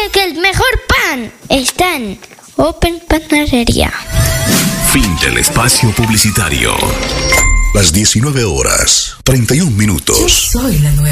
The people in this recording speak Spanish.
que el mejor pan está en Open Panadería. Fin del espacio publicitario. Las 19 horas, 31 minutos. Yo soy la nueva.